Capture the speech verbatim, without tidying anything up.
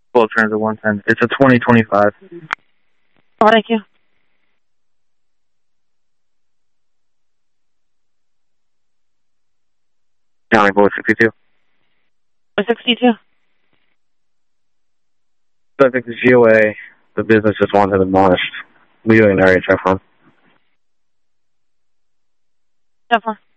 Full Transit one ten. It's a twenty twenty-five. Oh, thank you. County Board sixty-two. sixty-two. So I think the G O A, the business just wants it admonished. We doing an R H F on. Definitely.